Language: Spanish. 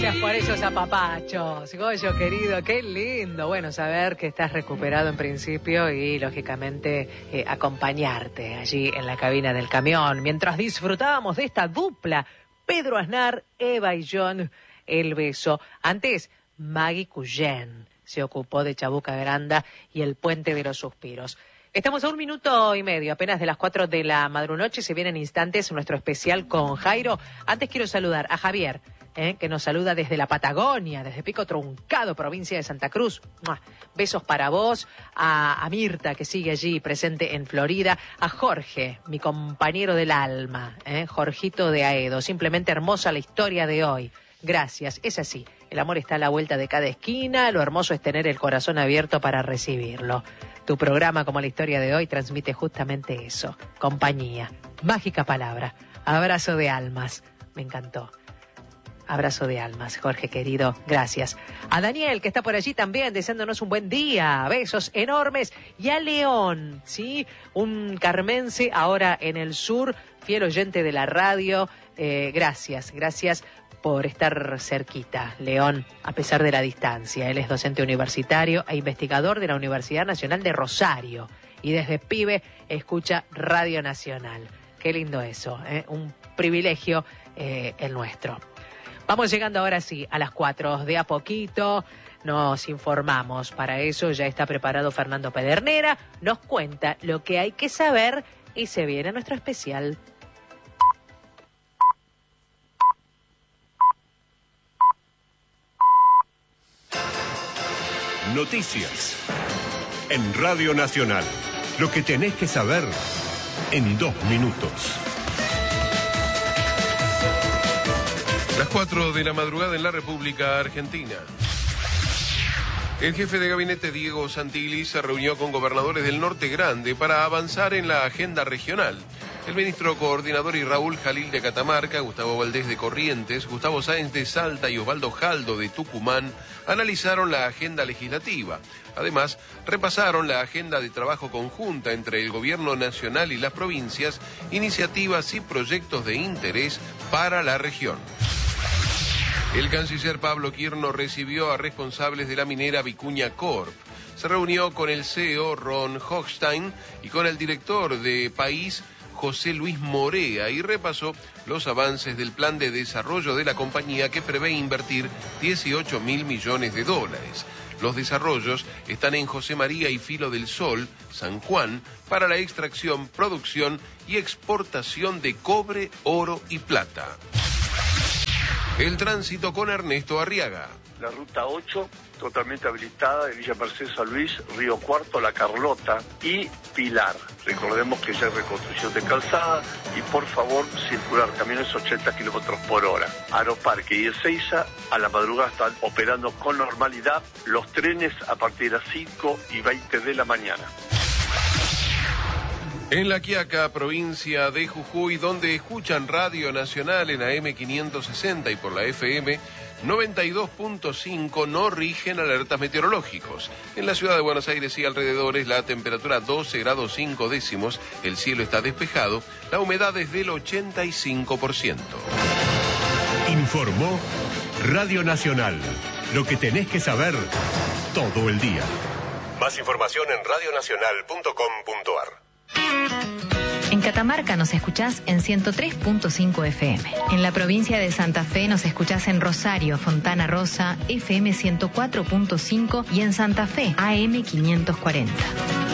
Gracias por esos apapachos, Goyo querido, qué lindo. Bueno, saber que estás recuperado en principio y lógicamente acompañarte allí en la cabina del camión. Mientras disfrutábamos de esta dupla, Pedro Aznar, Eva y John, el beso. Antes, Maggie Cuyén se ocupó de Chabuca Granda y el Puente de los Suspiros. Estamos a 1 minuto y medio, apenas de las 4 de la madrunoche. Se vienen instantes nuestro especial con Jairo. Antes quiero saludar a Javier, que nos saluda desde la Patagonia, desde Pico Truncado, provincia de Santa Cruz. ¡Mua! Besos para vos, a Mirta, que sigue allí presente en Florida, a Jorge, mi compañero del alma, Jorgito de Aedo. Simplemente hermosa la historia de hoy. Gracias, es así. El amor está a la vuelta de cada esquina, lo hermoso es tener el corazón abierto para recibirlo. Tu programa, como la historia de hoy, transmite justamente eso. Compañía, mágica palabra, abrazo de almas. Me encantó. Abrazo de almas, Jorge querido, gracias. A Daniel, que está por allí también, deseándonos un buen día, besos enormes. Y a León, ¿sí? Un carmense ahora en el sur, fiel oyente de la radio. Gracias por estar cerquita, León, a pesar de la distancia. Él es docente universitario e investigador de la Universidad Nacional de Rosario. Y desde pibe escucha Radio Nacional. Qué lindo eso, un privilegio el nuestro. Vamos llegando ahora sí a las 4. De a poquito nos informamos. Para eso ya está preparado Fernando Pedernera. Nos cuenta lo que hay que saber y se viene nuestro especial. Noticias en Radio Nacional. Lo que tenés que saber en 2 minutos. Las 4 de la madrugada en la República Argentina. El jefe de gabinete Diego Santilli se reunió con gobernadores del Norte Grande para avanzar en la agenda regional. El ministro coordinador y Raúl Jalil de Catamarca, Gustavo Valdés de Corrientes, Gustavo Sáenz de Salta y Osvaldo Jaldo de Tucumán analizaron la agenda legislativa. Además, repasaron la agenda de trabajo conjunta entre el gobierno nacional y las provincias, iniciativas y proyectos de interés para la región. El canciller Pablo Quirno recibió a responsables de la minera Vicuña Corp. Se reunió con el CEO Ron Hochstein y con el director de País, José Luis Morea, y repasó los avances del plan de desarrollo de la compañía que prevé invertir 18.000 millones de dólares. Los desarrollos están en José María y Filo del Sol, San Juan, para la extracción, producción y exportación de cobre, oro y plata. El tránsito con Ernesto Arriaga. La ruta 8, totalmente habilitada de Villa Mercedes San Luis, Río Cuarto, La Carlota y Pilar. Recordemos que ya hay reconstrucción de calzada y por favor circular camiones 80 kilómetros por hora. Aeroparque y Ezeiza a la madrugada están operando con normalidad, los trenes a partir de las 5:20 de la mañana. En La Quiaca, provincia de Jujuy, donde escuchan Radio Nacional en AM 560 y por la FM 92.5, no rigen alertas meteorológicos. En la ciudad de Buenos Aires y alrededores la temperatura 12 grados 5 décimos, el cielo está despejado, la humedad es del 85%. Informó Radio Nacional. Lo que tenés que saber todo el día. Más información en radionacional.com.ar. En Catamarca nos escuchás en 103.5 FM. En la provincia de Santa Fe nos escuchás en Rosario, Fontana Rosa, FM 104.5 y en Santa Fe, AM 540.